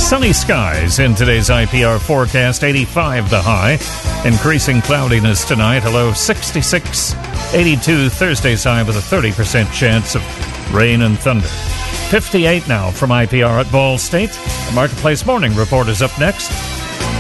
Sunny skies in today's IPR forecast. 85 the high. Increasing cloudiness tonight. A low 66. 82 Thursday's high with a 30% chance of rain and thunder. 58 now from IPR at Ball State. The Marketplace Morning Report is up next.